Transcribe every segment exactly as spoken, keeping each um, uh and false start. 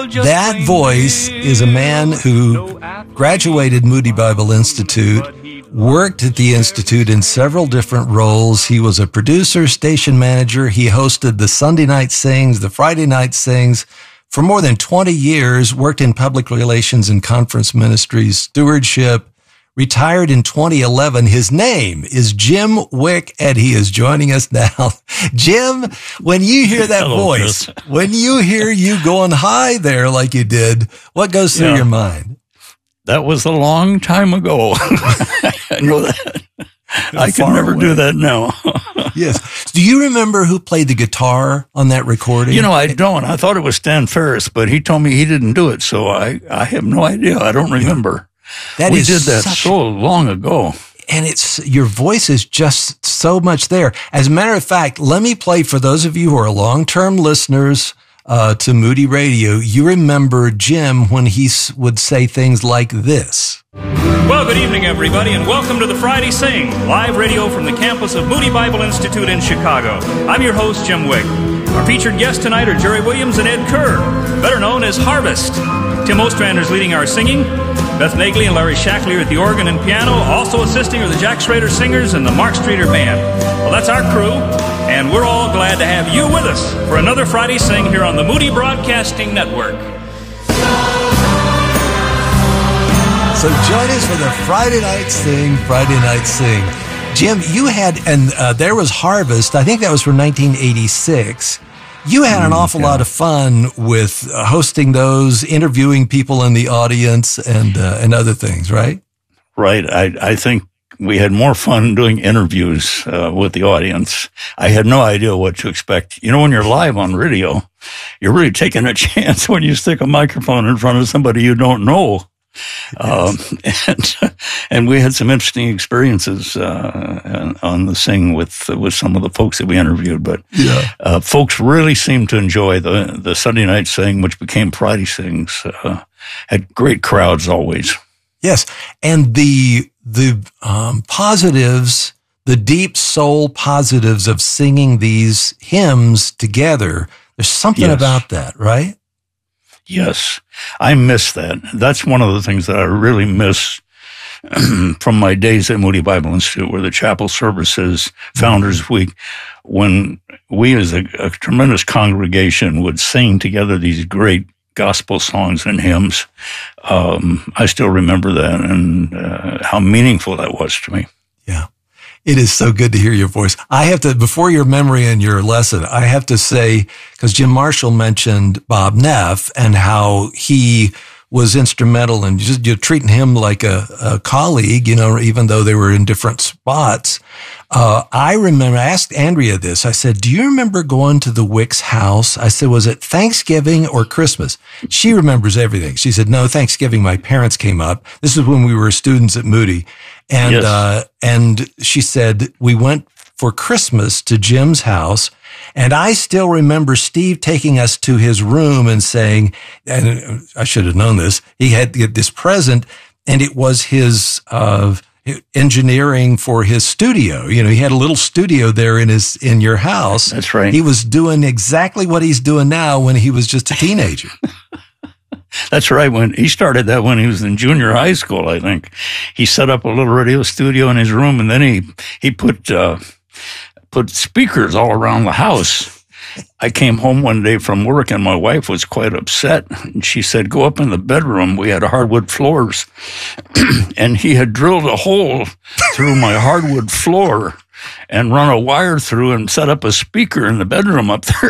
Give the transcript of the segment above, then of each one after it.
That voice is a man who graduated Moody Bible Institute, worked at the Institute in several different roles. He was a producer, station manager. He hosted the Sunday Night Sings, the Friday Night Sings for more than twenty years, worked in public relations and conference ministries, stewardship, retired in twenty eleven. His name is Jim Wick, and he is joining us now. Jim, when you hear that Hello, voice, Chris. when you hear you going high there like you did, what goes through Yeah. your mind? That was a long time ago. I know that. I can Far never away. do that now. Yes. Do you remember who played the guitar on that recording? You know, I don't. I thought it was Stan Ferris, but he told me he didn't do it, so I, I have no idea. I don't remember. that we is did that such- so long ago. And it's, your voice is just so much there. As a matter of fact, let me play for those of you who are long-term listeners uh, to Moody Radio. You remember Jim when he s- would say things like this. Well, good evening, everybody, and welcome to the Friday Sing, live radio from the campus of Moody Bible Institute in Chicago. I'm your host, Jim Wick. Our featured guests tonight are Jerry Williams and Ed Kerr, better known as Harvest. Tim Ostrander's leading our singing. Beth Nagley and Larry Shackley are at the organ and piano. Also assisting are the Jack Schrader Singers and the Mark Streeter Band. Well, that's our crew, and we're all glad to have you with us for another Friday Sing here on the Moody Broadcasting Network. So join us for the Friday Night Sing, Friday Night Sing. Jim, you had, and uh, there was Harvest, I think that was from nineteen eighty-six. You had an awful lot of fun with uh, hosting those, interviewing people in the audience, and uh, and other things, right? Right. I, I think we had more fun doing interviews uh, with the audience. I had no idea what to expect. You know, when you're live on radio, you're really taking a chance when you stick a microphone in front of somebody you don't know. Um, and, and we had some interesting experiences uh, on the Sing with with some of the folks that we interviewed. But Yeah. uh, folks really seemed to enjoy the, the Sunday Night Sing, which became Friday Sings. Uh, had great crowds always. Yes, and the the um, positives, the deep soul positives of singing these hymns together. There's something Yes. about that, right? Yes, I miss that. That's one of the things that I really miss from my days at Moody Bible Institute, where the chapel services, Founders Week, when we as a, a tremendous congregation would sing together these great gospel songs and hymns. Um, I still remember that and uh, how meaningful that was to me. Yeah. It is so good to hear your voice. I have to, before your memory and your lesson, I have to say, because Jim Marshall mentioned Bob Neff and how he was instrumental in just, you're treating him like a, a colleague, you know, even though they were in different spots. Uh, I remember, I asked Andrea this. I said, do you remember going to the Wicks house? I said, was it Thanksgiving or Christmas? She remembers everything. She said, no, Thanksgiving, my parents came up. This is when we were students at Moody. And, Yes. uh, and she said, we went for Christmas to Jim's house. And I still remember Steve taking us to his room and saying, and I should have known this, he had this present, and it was his, uh, engineering for his studio. You know, he had a little studio there in his, in your house. That's right. He was doing exactly what he's doing now when he was just a teenager. That's right. When he started that when he was in junior high school, I think he set up a little radio studio in his room, and then he he put uh, put speakers all around the house. I came home one day from work, and my wife was quite upset. And she said, "Go up in the bedroom. We had hardwood floors, and he had drilled a hole through my hardwood floor and run a wire through and set up a speaker in the bedroom up there."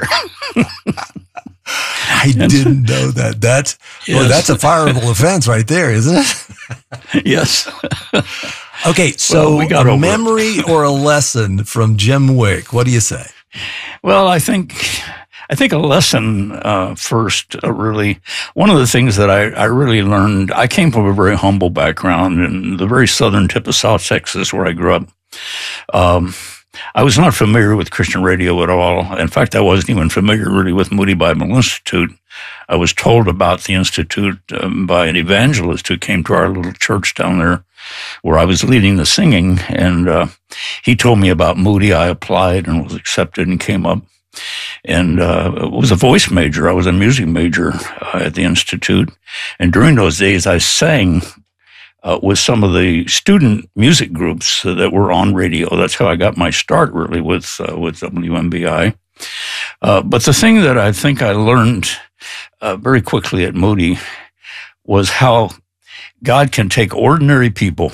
I didn't know that. That's, well, Yes. that's a fireable offense right there, isn't it? Yes. Okay, so Well, we got a over it. memory or a lesson from Jim Wick. What do you say? Well, I think I think a lesson uh, first. Uh, really, one of the things that I, I really learned. I came from a very humble background in the very southern tip of South Texas, where I grew up. Um, I was not familiar with Christian radio at all. In fact, I wasn't even familiar really with Moody Bible Institute. I was told about the Institute um, by an evangelist who came to our little church down there where I was leading the singing. And uh, he told me about Moody. I applied and was accepted and came up. and uh, was a voice major. I was a music major uh, at the Institute. And during those days, I sang uh, with some of the student music groups that were on radio. That's how I got my start, really, with, uh, with W M B I. Uh, but the thing that I think I learned uh, very quickly at Moody was how God can take ordinary people,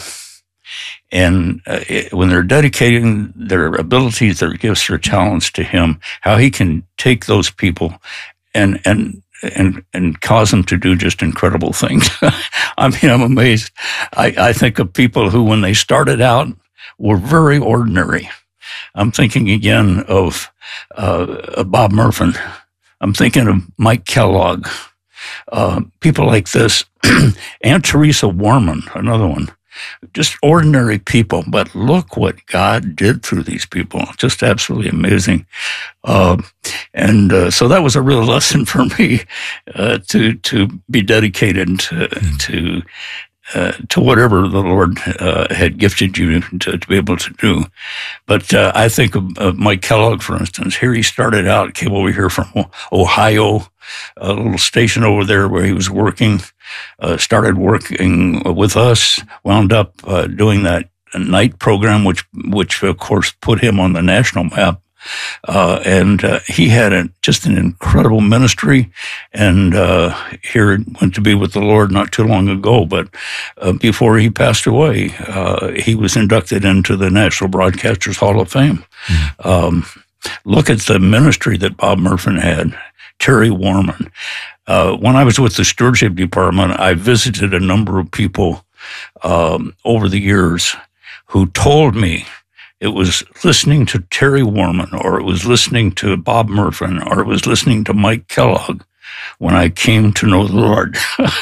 and uh, it, when they're dedicating their abilities, their gifts, their talents to Him, how He can take those people and and and and cause them to do just incredible things. I mean, I'm amazed. I, I think of people who, when they started out, were very ordinary. I'm thinking again of uh, Bob Murphin. I'm thinking of Mike Kellogg. Uh, people like this. Aunt Teresa Warman, another one. Just ordinary people, but look what God did through these people. Just absolutely amazing. Uh, and uh, so that was a real lesson for me uh, to to be dedicated to, to Uh, to whatever the Lord uh, had gifted you to, to be able to do. But uh, I think of, of Mike Kellogg, for instance. Here he started out, came over here from Ohio, a little station over there where he was working, uh, started working with us, wound up uh, doing that night program, which, which of course put him on the national map. Uh, and uh, he had a, just an incredible ministry, and uh, here went to be with the Lord not too long ago. But uh, before he passed away, uh, he was inducted into the National Broadcasters Hall of Fame. Mm-hmm. Um, look at the ministry that Bob Murphin had. Terry Warman. Uh, when I was with the stewardship department, I visited a number of people um, over the years who told me it was listening to Terry Warman, or it was listening to Bob Murphin, or it was listening to Mike Kellogg when I came to know the Lord.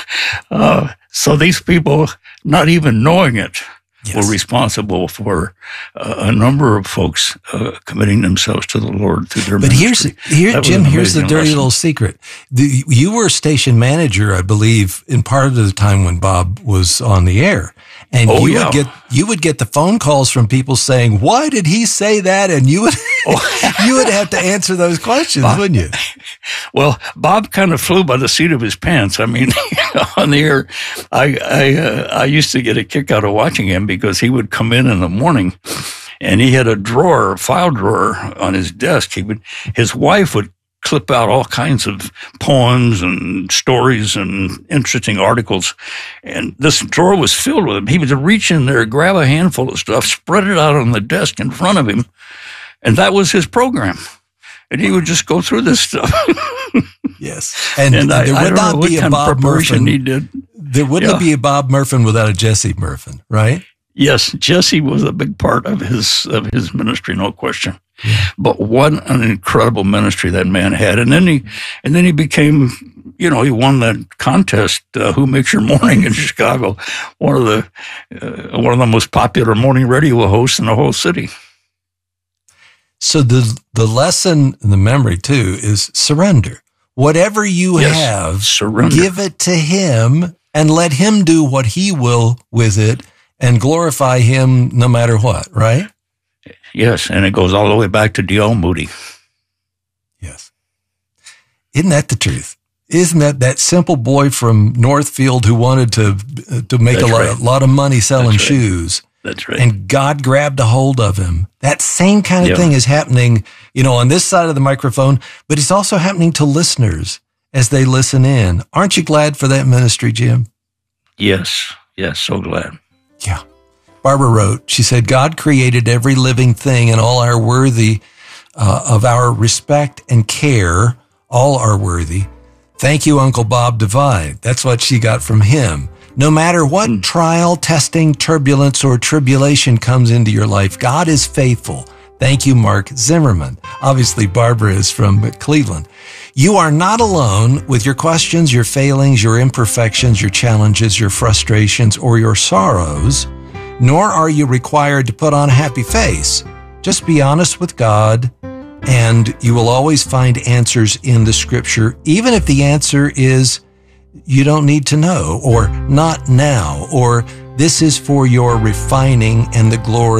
uh, so these people, not even knowing it, yes, were responsible for uh, a number of folks uh, committing themselves to the Lord through their but ministry. But here's, here, Jim, here's the dirty lesson. Little secret. The, you were station manager, I believe, in part of the time when Bob was on the air. And oh, you yeah. would get you would get the phone calls from people saying, "Why did he say that?" And you would oh. you would have to answer those questions, Bob, wouldn't you? Well, Bob kind of flew by the seat of his pants. I mean, on the air, I I, uh, I used to get a kick out of watching him because he would come in in the morning, and he had a drawer, a file drawer on his desk. He would his wife would clip out all kinds of poems and stories and interesting articles. And this drawer was filled with them. He would reach in there, grab a handful of stuff, spread it out on the desk in front of him. And that was his program. And he would just go through this stuff. Yes. And, and I, there would I not be a Bob Murphin. He did. There wouldn't yeah. be a Bob Murphin without a Jesse Murphin, right? Yes. Jesse was a big part of his, of his ministry, no question. Yeah. But what an incredible ministry that man had. And then he, and then he became, you know, he won that contest, uh, Who Makes Your Morning in Chicago, one of the, uh, one of the most popular morning radio hosts in the whole city. So the, the lesson in the memory too is surrender. Whatever you yes, have, surrender. Give it to Him and let Him do what He will with it and glorify Him no matter what, right? Yes, and it goes all the way back to D L Moody. Yes. Isn't that the truth? Isn't that that simple boy from Northfield who wanted to uh, to make That's a lot, right. a lot of money selling That's right. shoes? That's right. And God grabbed a hold of him. That same kind of yeah. thing is happening, you know, on this side of the microphone, but it's also happening to listeners as they listen in. Aren't you glad for that ministry, Jim? Yes. Yes, so glad. Yeah. Barbara wrote, she said, God created every living thing and all are worthy uh, of our respect and care. All are worthy. Thank you, Uncle Bob Divine. That's what she got from him. No matter what mm. trial, testing, turbulence, or tribulation comes into your life, God is faithful. Thank you, Mark Zimmerman. Obviously, Barbara is from Cleveland. You are not alone with your questions, your failings, your imperfections, your challenges, your frustrations, or your sorrows. Nor are you required to put on a happy face. Just be honest with God, and you will always find answers in the Scripture, even if the answer is you don't need to know, or not now, or this is for your refining and the glory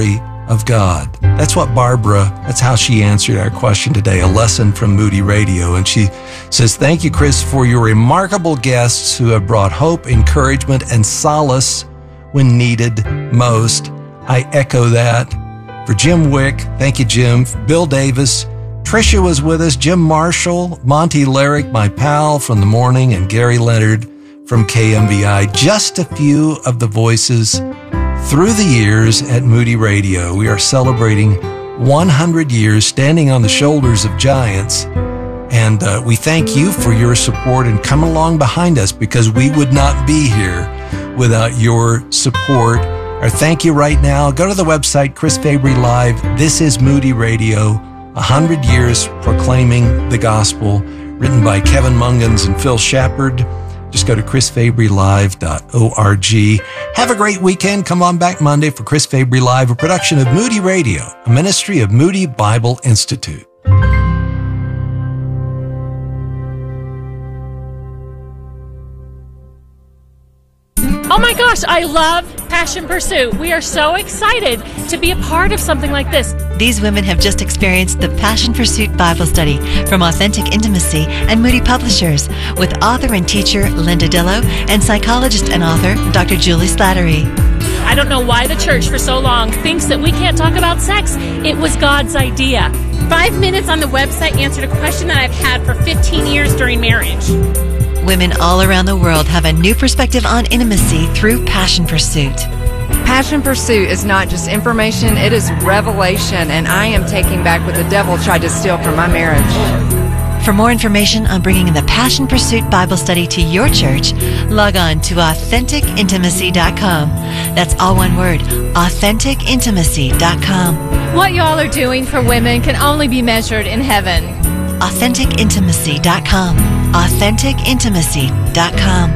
of God. That's what Barbara, that's how she answered our question today, a lesson from Moody Radio. And she says, thank you, Chris, for your remarkable guests who have brought hope, encouragement, and solace when needed most. I echo that. For Jim Wick, thank you, Jim. For Bill Davis, Tricia was with us, Jim Marshall, Monty Larrick, my pal from the morning, and Gary Leonard from K M B I. Just a few of the voices through the years at Moody Radio. We are celebrating one hundred years standing on the shoulders of giants. And uh, we thank you for your support and come along behind us, because we would not be here without your support. Our thank you right now, go to the website, Chris Fabry Live. This is Moody Radio, one hundred years proclaiming the gospel, written by Kevin Mungans and Phil Shepard. Just go to chris fabry live dot org. Have a great weekend. Come on back Monday for Chris Fabry Live, a production of Moody Radio, a ministry of Moody Bible Institute. Oh my gosh, I love Passion Pursuit. We are so excited to be a part of something like this. These women have just experienced the Passion Pursuit Bible Study from Authentic Intimacy and Moody Publishers with author and teacher Linda Dillow and psychologist and author Doctor Julie Slattery. I don't know why the church for so long thinks that we can't talk about sex. It was God's idea. Five minutes on the website answered a question that I've had for fifteen years during marriage. Women all around the world have a new perspective on intimacy through Passion Pursuit. Passion Pursuit is not just information, it is revelation, and I am taking back what the devil tried to steal from my marriage. For more information on bringing the Passion Pursuit Bible Study to your church, log on to authentic intimacy dot com. That's all one word, authentic intimacy dot com. What y'all are doing for women can only be measured in heaven. authentic intimacy dot com. authentic intimacy dot com.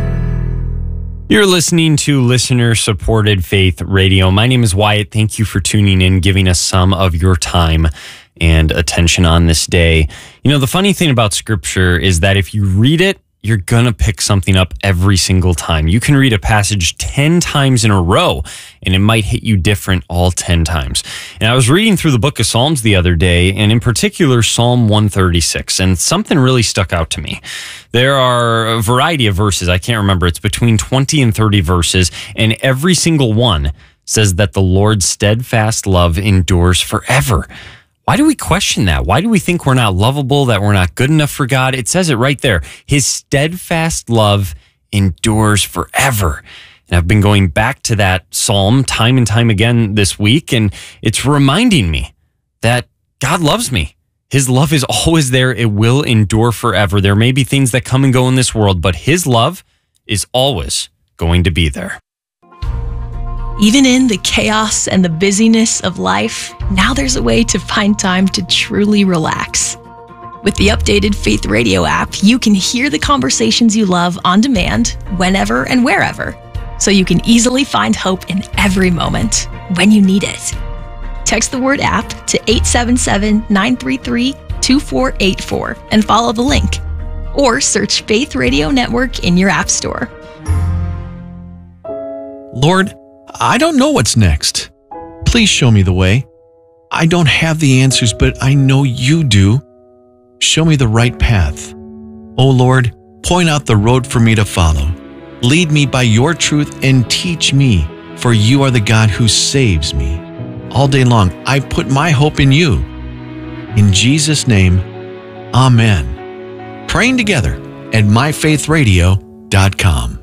You're listening to listener-supported Faith Radio. My name is Wyatt. Thank you for tuning in, giving us some of your time and attention on this day. You know, the funny thing about Scripture is that if you read it, you're going to pick something up every single time. You can read a passage ten times in a row, and it might hit you different all ten times. And I was reading through the book of Psalms the other day, and in particular, Psalm one thirty-six, and something really stuck out to me. There are a variety of verses. I can't remember. It's between twenty and thirty verses, and every single one says that the Lord's steadfast love endures forever. Why do we question that? Why do we think we're not lovable, that we're not good enough for God? It says it right there. His steadfast love endures forever. And I've been going back to that psalm time and time again this week, and it's reminding me that God loves me. His love is always there. It will endure forever. There may be things that come and go in this world, but His love is always going to be there. Even in the chaos and the busyness of life, now there's a way to find time to truly relax. With the updated Faith Radio app, you can hear the conversations you love on demand, whenever and wherever, so you can easily find hope in every moment when you need it. Text the word app to eight seven seven, nine three three, two four eight four and follow the link, or search Faith Radio Network in your app store. Lord, I don't know what's next. Please show me the way. I don't have the answers, but I know you do. Show me the right path. Oh Lord, point out the road for me to follow. Lead me by your truth and teach me, for you are the God who saves me. All day long, I put my hope in you. In Jesus' name, Amen. Praying together at my faith radio dot com.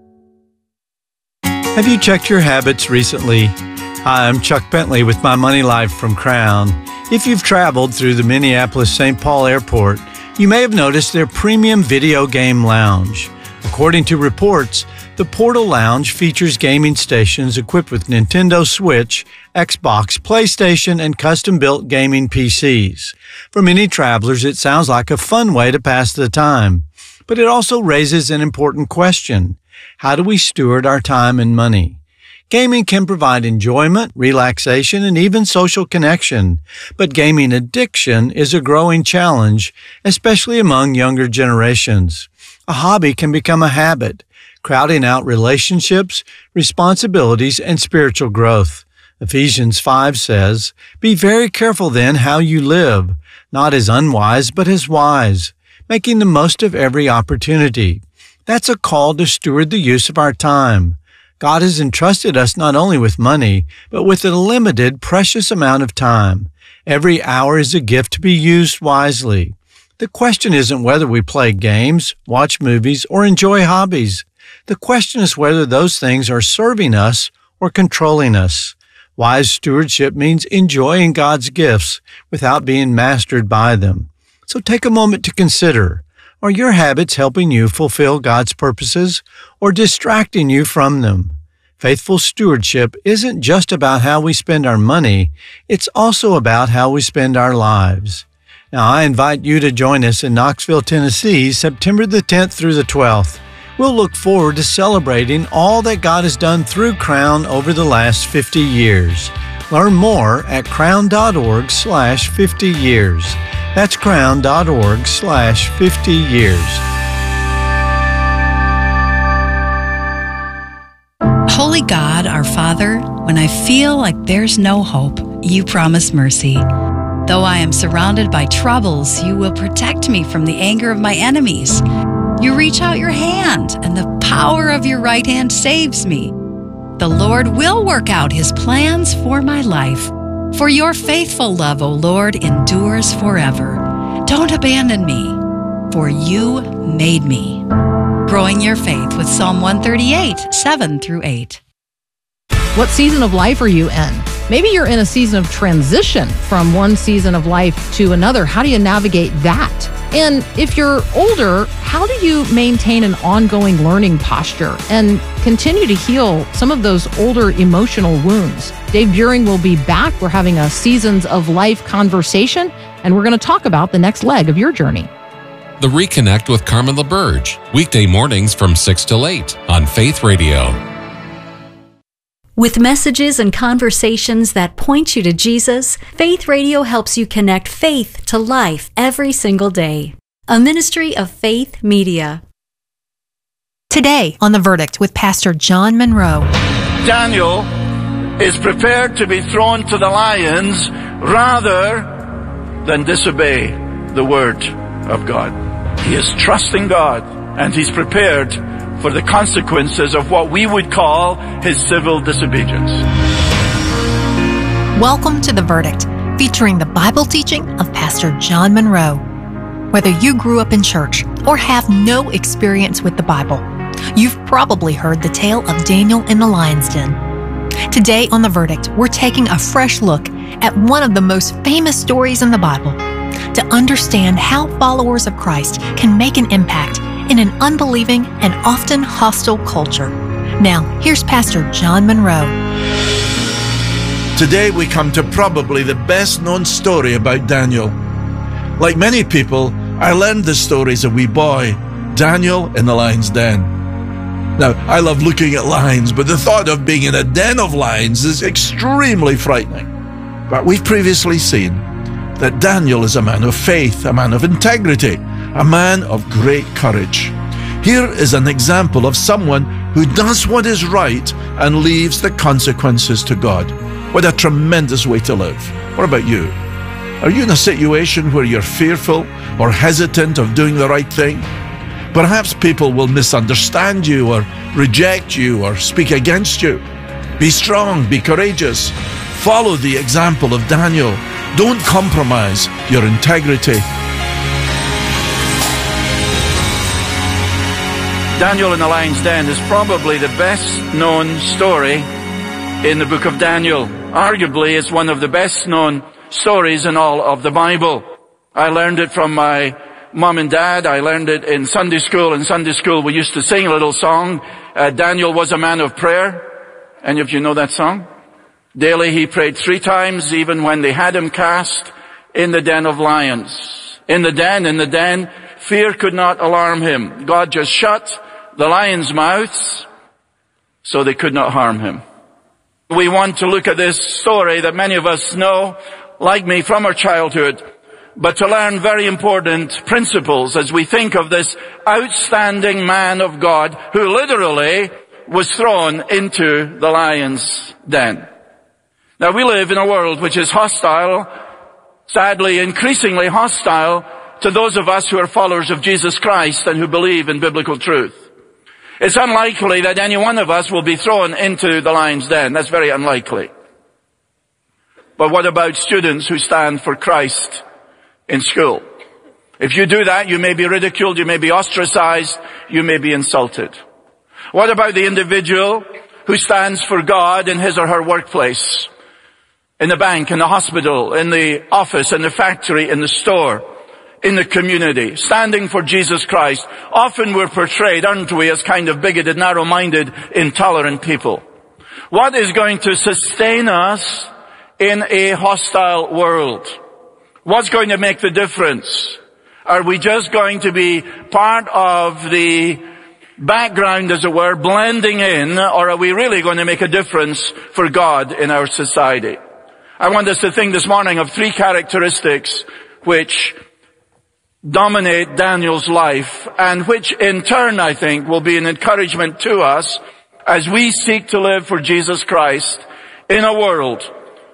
Have you checked your habits recently? Hi, I'm Chuck Bentley with My Money Life from Crown. If you've traveled through the Minneapolis-Saint Paul Airport, you may have noticed their premium video game lounge. According to reports, the Portal Lounge features gaming stations equipped with Nintendo Switch, Xbox, PlayStation, and custom-built gaming P Cs. For many travelers, it sounds like a fun way to pass the time. But it also raises an important question. How do we steward our time and money? Gaming can provide enjoyment, relaxation, and even social connection, but gaming addiction is a growing challenge, especially among younger generations. A hobby can become a habit, crowding out relationships, responsibilities, and spiritual growth. Ephesians five says, "Be very careful then how you live, not as unwise, but as wise, making the most of every opportunity." That's a call to steward the use of our time. God has entrusted us not only with money, but with a limited, precious amount of time. Every hour is a gift to be used wisely. The question isn't whether we play games, watch movies, or enjoy hobbies. The question is whether those things are serving us or controlling us. Wise stewardship means enjoying God's gifts without being mastered by them. So take a moment to consider, are your habits helping you fulfill God's purposes or distracting you from them? Faithful stewardship isn't just about how we spend our money, it's also about how we spend our lives. Now, I invite you to join us in Knoxville, Tennessee, September the tenth through the twelfth. We'll look forward to celebrating all that God has done through Crown over the last fifty years. Learn more at crown.org slash 50 years. That's crown.org slash 50 years. Holy God, our Father, when I feel like there's no hope, you promise mercy. Though I am surrounded by troubles, you will protect me from the anger of my enemies. You reach out your hand, and the power of your right hand saves me. The Lord will work out his plans for my life. For your faithful love, O Lord, endures forever. Don't abandon me, for you made me. Growing your faith with Psalm one thirty-eight, seven through eight. What season of life are you in? Maybe you're in a season of transition from one season of life to another. How do you navigate that? And if you're older, how do you maintain an ongoing learning posture and continue to heal some of those older emotional wounds? Dave Buring will be back. We're having a Seasons of Life conversation, and we're going to talk about the next leg of your journey. The Reconnect with Carmen LaBerge, weekday mornings from six till eight on Faith Radio. With messages and conversations that point you to Jesus, Faith Radio helps you connect faith to life every single day. A ministry of Faith Media. Today on The Verdict with Pastor John Monroe. Daniel is prepared to be thrown to the lions rather than disobey the word of God. He is trusting God, and he's prepared for the consequences of what we would call his civil disobedience. Welcome to The Verdict, featuring the Bible teaching of Pastor John Monroe. Whether you grew up in church or have no experience with the Bible, you've probably heard the tale of Daniel in the lion's den. Today on The Verdict, we're taking a fresh look at one of the most famous stories in the Bible to understand how followers of Christ can make an impact in an unbelieving and often hostile culture. Now, here's Pastor John Monroe. Today we come to probably the best known story about Daniel. Like many people, I learned this story as a wee boy, Daniel in the lion's den. Now, I love looking at lions, but the thought of being in a den of lions is extremely frightening. But we've previously seen that Daniel is a man of faith, a man of integrity, a man of great courage. Here is an example of someone who does what is right and leaves the consequences to God. What a tremendous way to live. What about you? Are you in a situation where you're fearful or hesitant of doing the right thing? Perhaps people will misunderstand you or reject you or speak against you. Be strong, be courageous. Follow the example of Daniel. Don't compromise your integrity. Daniel in the lion's den is probably the best known story in the book of Daniel. Arguably, it's one of the best known stories in all of the Bible. I learned it from my mom and dad. I learned it in Sunday school. In Sunday school, we used to sing a little song. Uh, Daniel was a man of prayer. Any of you know that song? Daily he prayed three times, even when they had him cast in the den of lions. In the den, in the den, fear could not alarm him. God just shut the lions' mouths so they could not harm him. We want to look at this story that many of us know, like me, from our childhood, but to learn very important principles as we think of this outstanding man of God who literally was thrown into the lion's den. Now, we live in a world which is hostile, sadly increasingly hostile, to those of us who are followers of Jesus Christ and who believe in biblical truth. It's unlikely that any one of us will be thrown into the lion's den. That's very unlikely. But what about students who stand for Christ in school? If you do that, you may be ridiculed, you may be ostracized, you may be insulted. What about the individual who stands for God in his or her workplace, in the bank, in the hospital, in the office, in the factory, in the store, in the community, standing for Jesus Christ? Often we're portrayed, aren't we, as kind of bigoted, narrow-minded, intolerant people. What is going to sustain us in a hostile world? What's going to make the difference? Are we just going to be part of the background, as it were, blending in, or are we really going to make a difference for God in our society? I want us to think this morning of three characteristics which dominate Daniel's life, and which in turn, I think, will be an encouragement to us as we seek to live for Jesus Christ in a world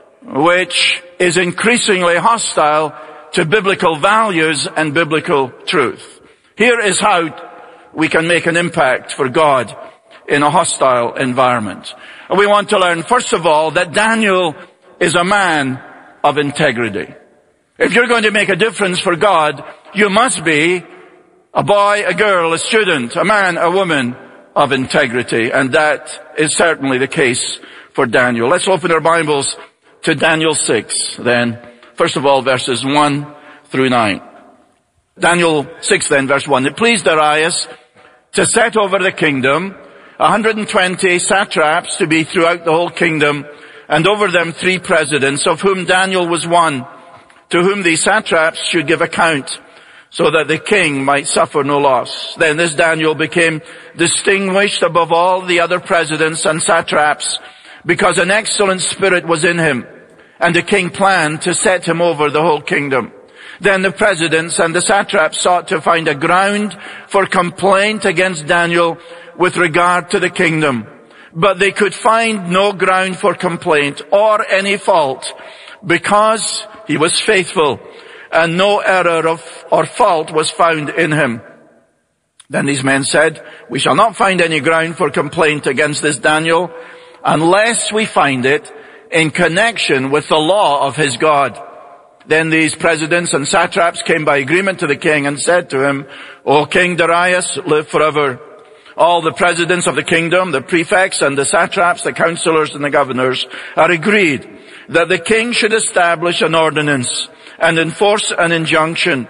which is increasingly hostile to biblical values and biblical truth. Here is how we can make an impact for God in a hostile environment. And we want to learn, first of all, that Daniel is a man of integrity. If you're going to make a difference for God, you must be a boy, a girl, a student, a man, a woman of integrity. And that is certainly the case for Daniel. Let's open our Bibles to Daniel six then. First of all, verses one through nine. Daniel six then, verse one. It pleased Darius to set over the kingdom one hundred twenty satraps to be throughout the whole kingdom, and over them three presidents, of whom Daniel was one, to whom these satraps should give account, so that the king might suffer no loss. Then this Daniel became distinguished above all the other presidents and satraps, because an excellent spirit was in him, and the king planned to set him over the whole kingdom. Then the presidents and the satraps sought to find a ground for complaint against Daniel with regard to the kingdom, but they could find no ground for complaint or any fault, because he was faithful, and no error of, or fault was found in him. Then these men said, we shall not find any ground for complaint against this Daniel, unless we find it in connection with the law of his God. Then these presidents and satraps came by agreement to the king and said to him, O King Darius, live forever. All the presidents of the kingdom, the prefects and the satraps, the counselors and the governors, are agreed that the king should establish an ordinance and enforce an injunction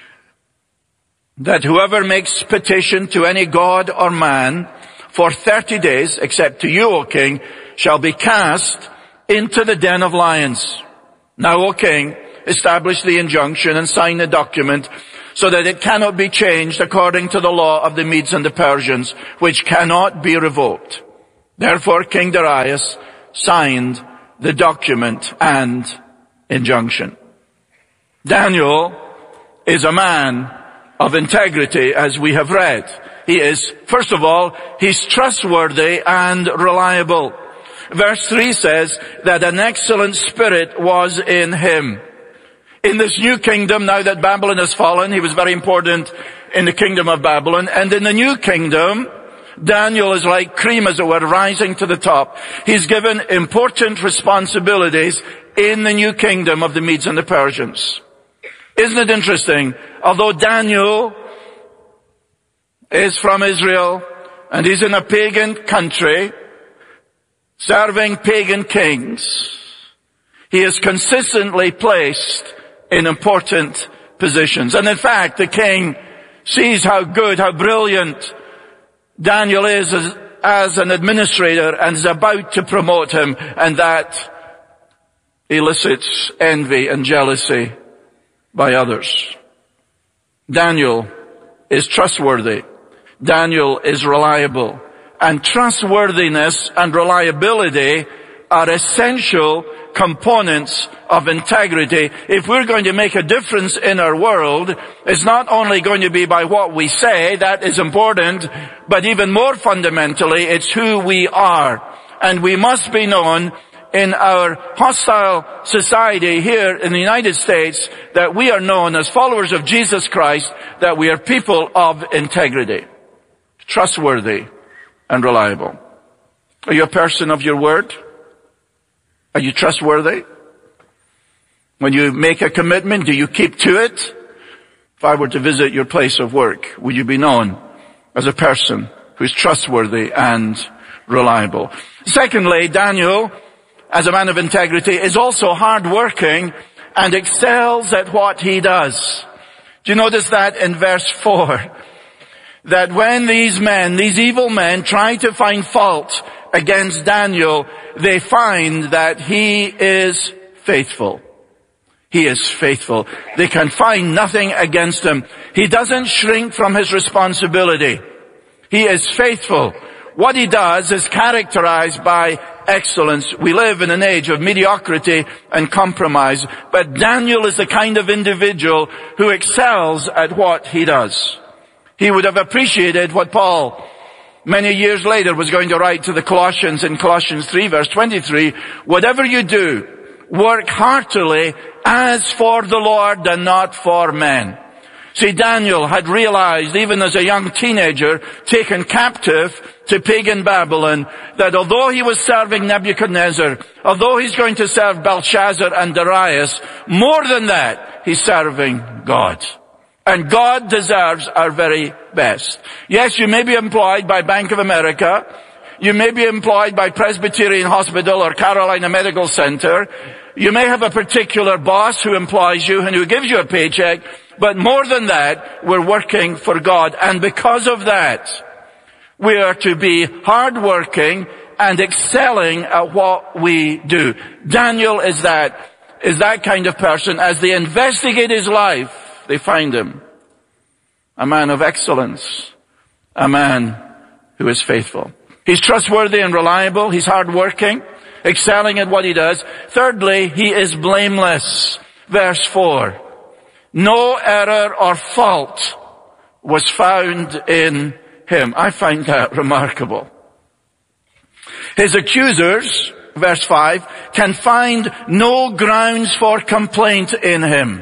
that whoever makes petition to any god or man for thirty days, except to you, O king, shall be cast into the den of lions. Now, O king, establish the injunction and sign the document so that it cannot be changed according to the law of the Medes and the Persians, which cannot be revoked. Therefore, King Darius signed the document and injunction. Daniel is a man of integrity, as we have read. He is, first of all, he's trustworthy and reliable. Verse three says that an excellent spirit was in him. In this new kingdom, now that Babylon has fallen, he was very important in the kingdom of Babylon. And in the new kingdom, Daniel is like cream, as it were, rising to the top. He's given important responsibilities in the new kingdom of the Medes and the Persians. Isn't it interesting? Although Daniel is from Israel and he's in a pagan country, serving pagan kings, he is consistently placed in important positions. And in fact, the king sees how good, how brilliant Daniel is as, as an administrator and is about to promote him, and that elicits envy and jealousy by others. Daniel is trustworthy. Daniel is reliable. And trustworthiness and reliability are essential components of integrity. If we're going to make a difference in our world, it's not only going to be by what we say, that is important, but even more fundamentally, it's who we are. And we must be known in our hostile society here in the United States that we are known as followers of Jesus Christ, that we are people of integrity, trustworthy and reliable. Are you a person of your word? Are you trustworthy? When you make a commitment, do you keep to it? If I were to visit your place of work, would you be known as a person who's trustworthy and reliable? Secondly, Daniel, as a man of integrity, is also hardworking and excels at what he does. Do you notice that in verse four? That when these men, these evil men, try to find fault against Daniel, they find that he is faithful. He is faithful. They can find nothing against him. He doesn't shrink from his responsibility. He is faithful. What he does is characterized by excellence. We live in an age of mediocrity and compromise, but Daniel is the kind of individual who excels at what he does. He would have appreciated what Paul, many years later, was going to write to the Colossians in Colossians three, verse twenty-three. Whatever you do, work heartily as for the Lord and not for men. See, Daniel had realized, even as a young teenager, taken captive to pagan Babylon, that although he was serving Nebuchadnezzar, although he's going to serve Belshazzar and Darius, more than that, he's serving God. And God deserves our very best. Yes, you may be employed by Bank of America. You may be employed by Presbyterian Hospital or Carolina Medical Center. You may have a particular boss who employs you and who gives you a paycheck. But more than that, we're working for God. And because of that, we are to be hardworking and excelling at what we do. Daniel is that, is that kind of person. As they investigate his life, they find him a man of excellence, a man who is faithful. He's trustworthy and reliable. He's hardworking, excelling at what he does. Thirdly, he is blameless. Verse four. No error or fault was found in him. I find that remarkable. His accusers, verse five, can find no grounds for complaint in him.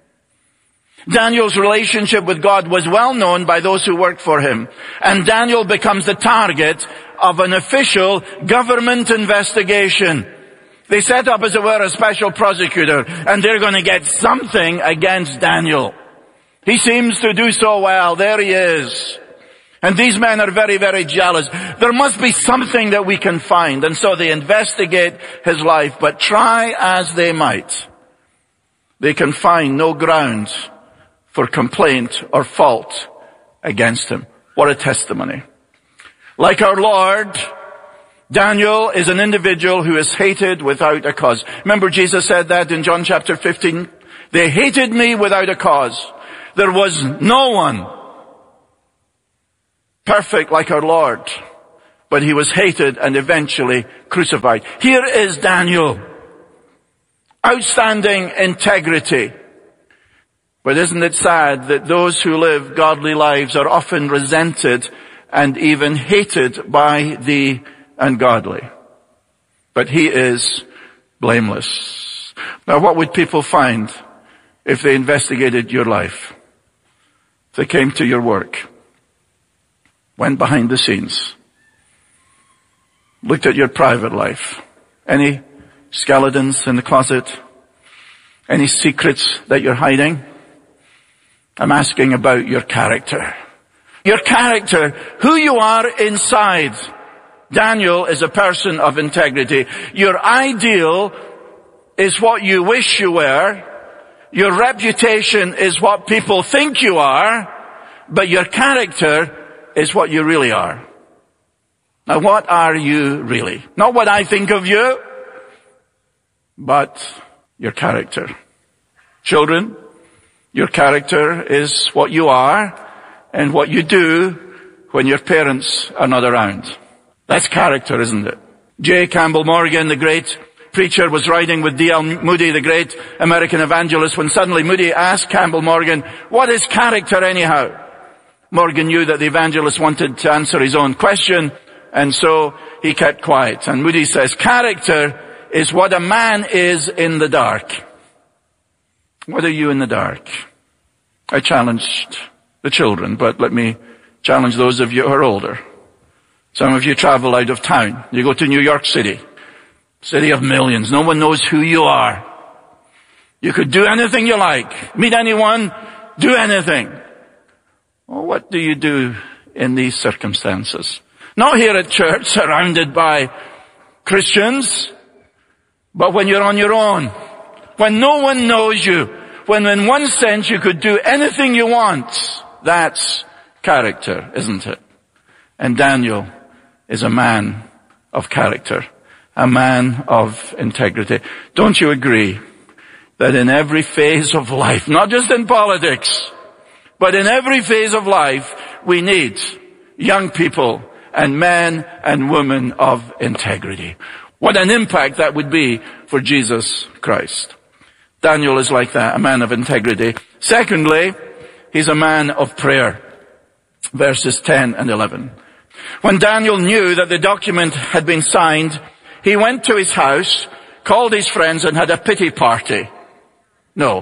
Daniel's relationship with God was well known by those who worked for him, and Daniel becomes the target of an official government investigation. They set up, as it were, a special prosecutor, and they're going to get something against Daniel. He seems to do so well. There he is. And these men are very, very jealous. There must be something that we can find. And so they investigate his life, but try as they might, they can find no ground for complaint or fault against him. What a testimony. Like our Lord, Daniel is an individual who is hated without a cause. Remember Jesus said that in John chapter fifteen? They hated me without a cause. There was no one perfect like our Lord, but he was hated and eventually crucified. Here is Daniel. Outstanding integrity. But isn't it sad that those who live godly lives are often resented and even hated by the ungodly? But he is blameless. Now, what would people find if they investigated your life? If they came to your work, went behind the scenes, looked at your private life? Any skeletons in the closet? Any secrets that you're hiding? I'm asking about your character. Your character, who you are inside. Daniel is a person of integrity. Your ideal is what you wish you were. Your reputation is what people think you are. But your character is what you really are. Now, what are you really? Not what I think of you, but your character. Children, your character is what you are and what you do when your parents are not around. That's character, isn't it? J. Campbell Morgan, the great preacher, was riding with D L Moody, the great American evangelist, when suddenly Moody asked Campbell Morgan, what is character anyhow? Morgan knew that the evangelist wanted to answer his own question, and so he kept quiet. And Moody says, character is what a man is in the dark. What are you in the dark? I challenged the children, but let me challenge those of you who are older. Some of you travel out of town. You go to New York City, city of millions. No one knows who you are. You could do anything you like, meet anyone, do anything. Well, what do you do in these circumstances? Not here at church, surrounded by Christians, but when you're on your own, when no one knows you, when in one sense you could do anything you want. That's character, isn't it? And Daniel is a man of character, a man of integrity. Don't you agree that in every phase of life, not just in politics, but in every phase of life, we need young people and men and women of integrity? What an impact that would be for Jesus Christ. Daniel is like that, a man of integrity. Secondly, he's a man of prayer. Verses ten and eleven. When Daniel knew that the document had been signed, he went to his house, called his friends, and had a pity party. No.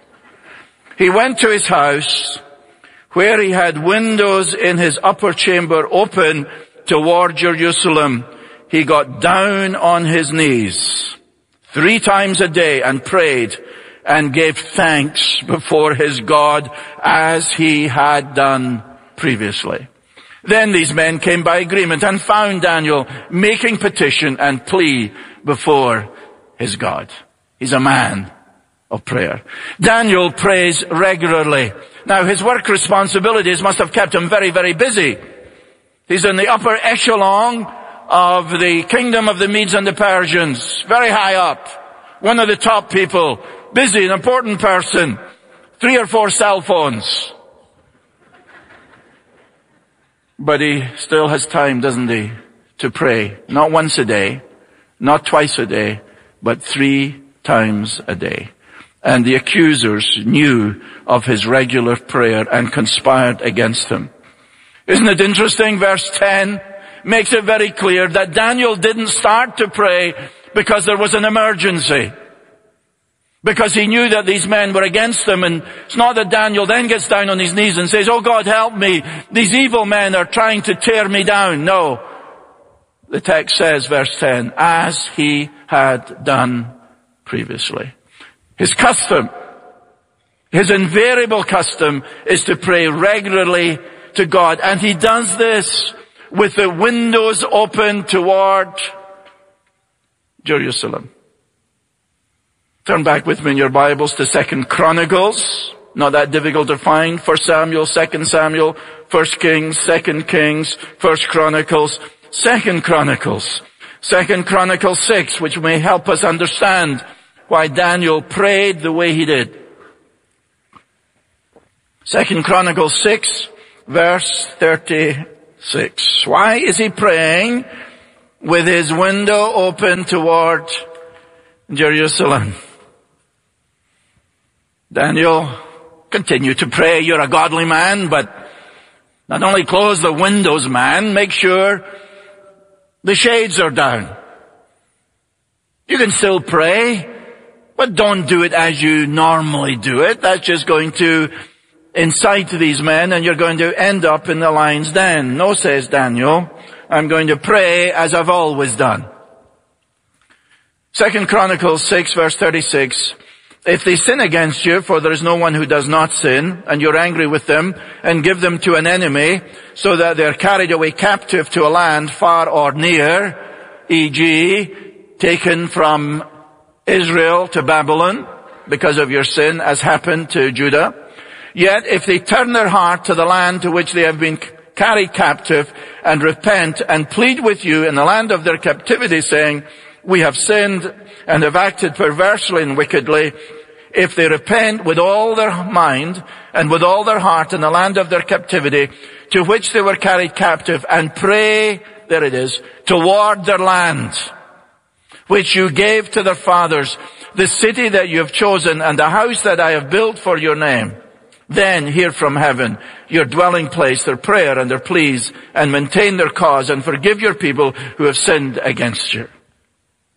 He went to his house, where he had windows in his upper chamber open toward Jerusalem. He got down on his knees three times a day and prayed and gave thanks before his God as he had done previously. Then these men came by agreement and found Daniel making petition and plea before his God. He's a man of prayer. Daniel prays regularly. Now, his work responsibilities must have kept him very, very busy. He's in the upper echelon of the kingdom of the Medes and the Persians, very high up. One of the top people, busy, an important person, three or four cell phones. But he still has time, doesn't he, to pray. Not once a day, not twice a day, but three times a day. And the accusers knew of his regular prayer and conspired against him. Isn't it interesting? Verse ten makes it very clear that Daniel didn't start to pray because there was an emergency. Because he knew that these men were against him, and it's not that Daniel then gets down on his knees and says, "Oh God, help me. These evil men are trying to tear me down." No. The text says, verse ten, as he had done previously. His custom, his invariable custom is to pray regularly to God. And he does this with the windows open toward Jerusalem. Turn back with me in your Bibles to Second Chronicles. Not that difficult to find. First Samuel, Second Samuel, First Kings, Second Kings, First Chronicles, Second Chronicles. Second Chronicles six, which may help us understand why Daniel prayed the way he did. Second Chronicles six, verse thirty-six. Why is he praying with his window open toward Jerusalem? Daniel, continue to pray. You're a godly man, but not only close the windows, man, make sure the shades are down. You can still pray, but don't do it as you normally do it. That's just going to incite these men, and you're going to end up in the lion's den. No, says Daniel, I'm going to pray as I've always done. Second Chronicles six, verse thirty-six. If they sin against you, for there is no one who does not sin, and you're angry with them, and give them to an enemy, so that they're carried away captive to a land far or near, for example, taken from Israel to Babylon, because of your sin, as happened to Judah. Yet if they turn their heart to the land to which they have been carried captive, and repent and plead with you in the land of their captivity, saying, we have sinned and have acted perversely and wickedly, if they repent with all their mind and with all their heart in the land of their captivity, to which they were carried captive, and pray, there it is, toward their land, which you gave to their fathers, the city that you have chosen, and the house that I have built for your name, then hear from heaven, your dwelling place, their prayer and their pleas, and maintain their cause, and forgive your people who have sinned against you.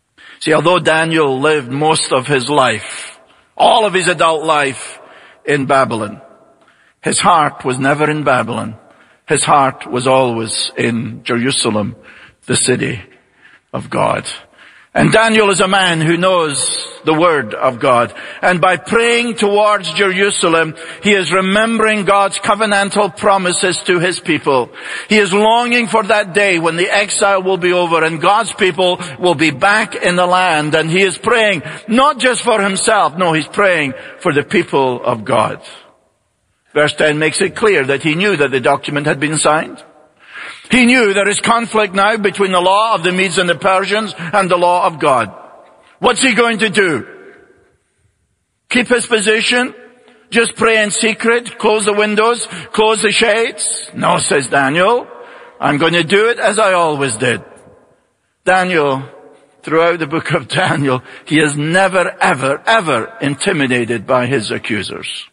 See, although Daniel lived most of his life, all of his adult life in Babylon, his heart was never in Babylon. His heart was always in Jerusalem, the city of God. And Daniel is a man who knows the word of God. And by praying towards Jerusalem, he is remembering God's covenantal promises to his people. He is longing for that day when the exile will be over and God's people will be back in the land. And he is praying not just for himself. No, he's praying for the people of God. Verse ten makes it clear that he knew that the document had been signed. He knew there is conflict now between the law of the Medes and the Persians and the law of God. What's he going to do? Keep his position? Just pray in secret? Close the windows? Close the shades? No, says Daniel. I'm going to do it as I always did. Daniel, throughout the book of Daniel, he is never, ever, ever intimidated by his accusers.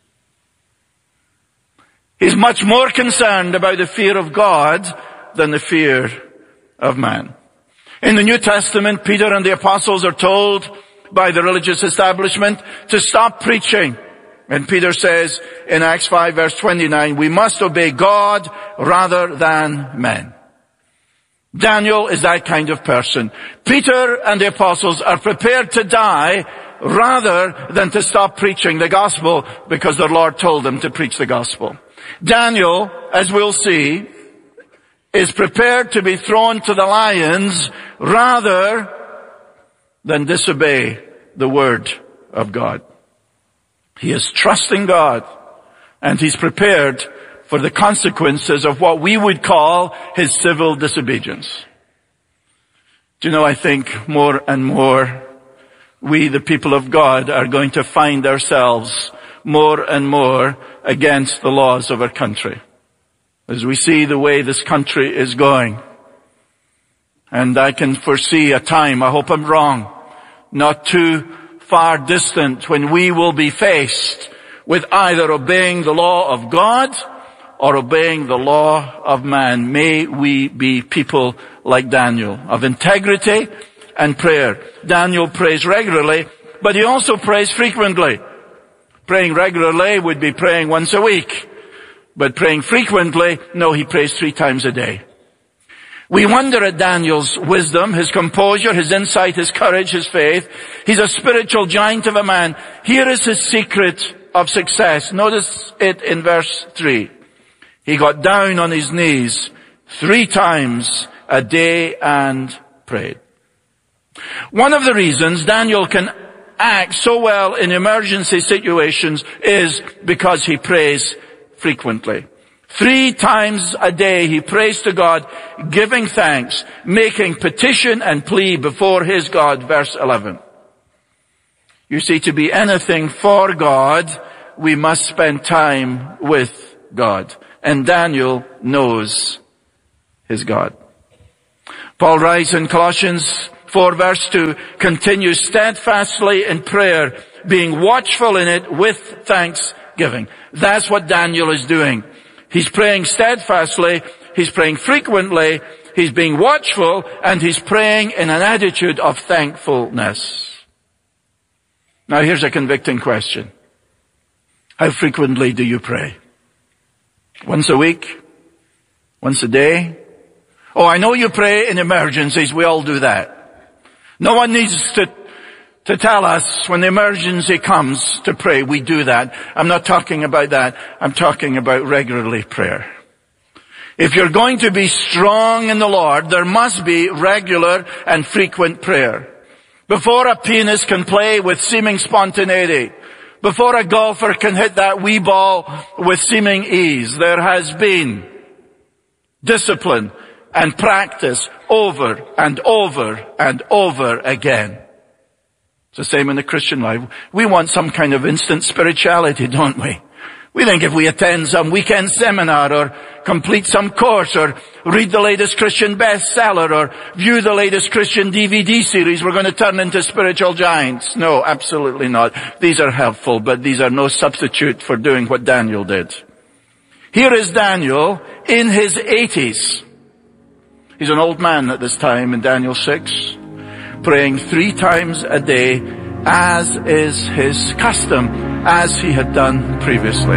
He's much more concerned about the fear of God than the fear of man. In the New Testament, Peter and the apostles are told by the religious establishment to stop preaching. And Peter says in Acts five verse twenty-nine, we must obey God rather than men. Daniel is that kind of person. Peter and the apostles are prepared to die rather than to stop preaching the gospel because their Lord told them to preach the gospel. Daniel, as we'll see, is prepared to be thrown to the lions rather than disobey the word of God. He is trusting God and he's prepared for the consequences of what we would call his civil disobedience. Do you know, I think more and more we, the people of God, are going to find ourselves more and more against the laws of our country. As we see the way this country is going. And I can foresee a time, I hope I'm wrong, not too far distant, when we will be faced with either obeying the law of God or obeying the law of man. May we be people like Daniel, of integrity and prayer. Daniel prays regularly, but he also prays frequently. Praying regularly would be praying once a week. But praying frequently, no, he prays three times a day. We wonder at Daniel's wisdom, his composure, his insight, his courage, his faith. He's a spiritual giant of a man. Here is his secret of success. Notice it in verse three. He got down on his knees three times a day and prayed. One of the reasons Daniel can act so well in emergency situations is because he prays frequently. Three times a day he prays to God, giving thanks, making petition and plea before his God. Verse eleven. You see, to be anything for God, we must spend time with God. And Daniel knows his God. Paul writes in Colossians four verse two, continue steadfastly in prayer, being watchful in it with thanksgiving. That's what Daniel is doing. He's praying steadfastly, he's praying frequently, he's being watchful, and he's praying in an attitude of thankfulness. Now here's a convicting question. How frequently do you pray? Once a week? Once a day? Oh, I know you pray in emergencies. We all do that. No one needs to, to tell us when the emergency comes to pray. We do that. I'm not talking about that. I'm talking about regularly prayer. If you're going to be strong in the Lord, there must be regular and frequent prayer. Before a pianist can play with seeming spontaneity, before a golfer can hit that wee ball with seeming ease, there has been discipline and practice over and over and over again. It's the same in the Christian life. We want some kind of instant spirituality, don't we? We think if we attend some weekend seminar or complete some course or read the latest Christian bestseller or view the latest Christian D V D series, we're going to turn into spiritual giants. No, absolutely not. These are helpful, but these are no substitute for doing what Daniel did. Here is Daniel in his eighties. He's an old man at this time in Daniel six. praying three times a day, as is his custom, as he had done previously.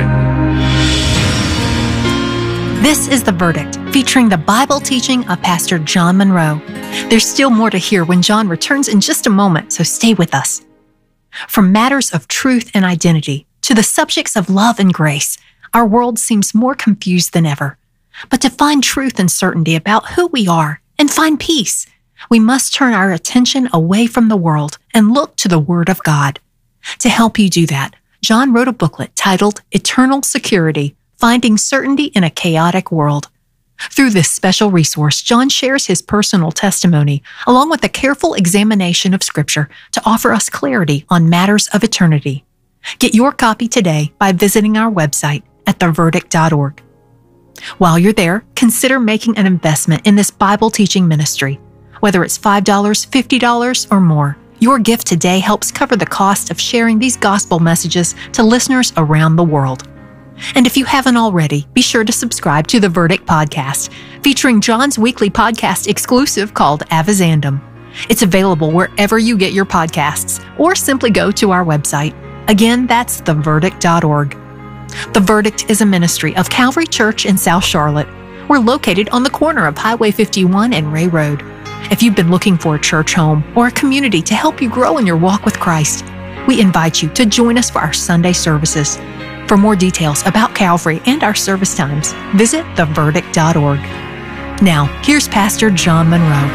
This is The Verdict, featuring the Bible teaching of Pastor John Monroe. There's still more to hear when John returns in just a moment, so stay with us. From matters of truth and identity to the subjects of love and grace, our world seems more confused than ever. But to find truth and certainty about who we are and find peace, we must turn our attention away from the world and look to the Word of God. To help you do that, John wrote a booklet titled Eternal Security, Finding Certainty in a Chaotic World. Through this special resource, John shares his personal testimony, along with a careful examination of Scripture to offer us clarity on matters of eternity. Get your copy today by visiting our website at the verdict dot org. While you're there, consider making an investment in this Bible teaching ministry. Whether it's five dollars, fifty dollars, or more, your gift today helps cover the cost of sharing these gospel messages to listeners around the world. And if you haven't already, be sure to subscribe to the Verdict Podcast, featuring John's weekly podcast exclusive called Avizandum. It's available wherever you get your podcasts, or simply go to our website. Again, that's the verdict dot org. The Verdict is a ministry of Calvary Church in South Charlotte. We're located on the corner of Highway fifty-one and Ray Road. If you've been looking for a church home or a community to help you grow in your walk with Christ, we invite you to join us for our Sunday services. For more details about Calvary and our service times, visit the verdict dot org. Now, here's Pastor John Monroe.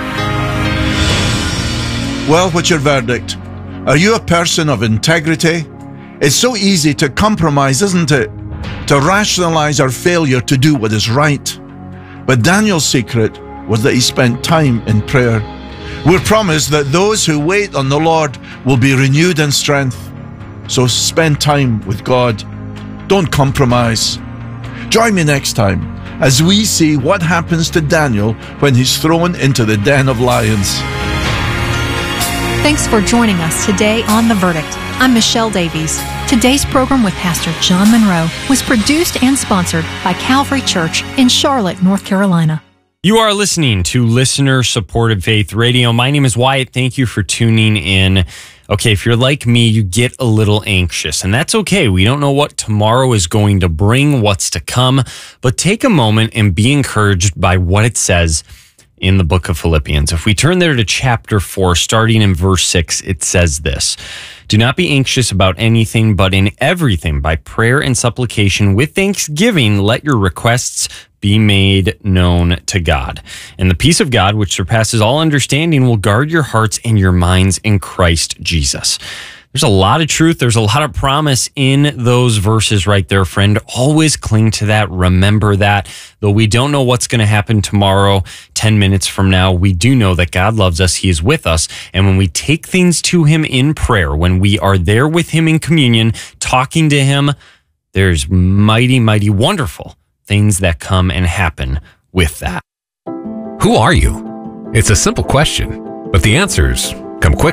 Well, what's your verdict? Are you a person of integrity? It's so easy to compromise, isn't it? To rationalize our failure to do what is right. But Daniel's secret was that he spent time in prayer. We're promised that those who wait on the Lord will be renewed in strength. So spend time with God. Don't compromise. Join me next time as we see what happens to Daniel when he's thrown into the den of lions. Thanks for joining us today on The Verdict. I'm Michelle Davies. Today's program with Pastor John Monroe was produced and sponsored by Calvary Church in Charlotte, North Carolina. You are listening to Listener-Supported Faith Radio. My name is Wyatt. Thank you for tuning in. Okay, if you're like me, you get a little anxious, and that's okay. We don't know what tomorrow is going to bring, what's to come, but take a moment and be encouraged by what it says in the book of Philippians. If we turn there to chapter four, starting in verse six, it says this: "Do not be anxious about anything, but in everything, by prayer and supplication, with thanksgiving, let your requests be made known to God. And the peace of God, which surpasses all understanding, will guard your hearts and your minds in Christ Jesus." There's a lot of truth. There's a lot of promise in those verses right there, friend. Always cling to that. Remember that. Though we don't know what's going to happen tomorrow, ten minutes from now, we do know that God loves us. He is with us. And when we take things to him in prayer, when we are there with him in communion, talking to him, there's mighty, mighty wonderful things that come and happen with that. Who are you? It's a simple question, but the answers come quickly.